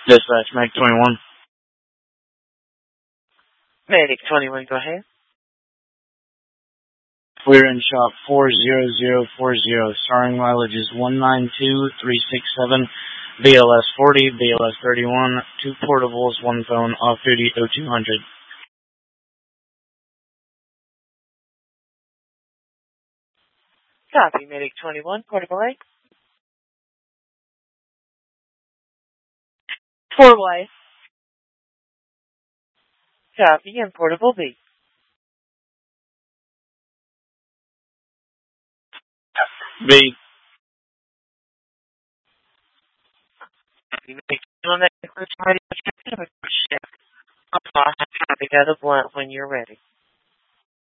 Dispatch, Mag 21. Medic 21, go ahead. Clear in shop 40040. Starring mileage is 192367. BLS 40, BLS 31, 2 portables, 1 phone, off-duty 0200. Copy, Medic 21, portable A. Portable A. Copy, and portable B. B. Medic 21, that includes radio check. Copy, got a blunt when you're ready.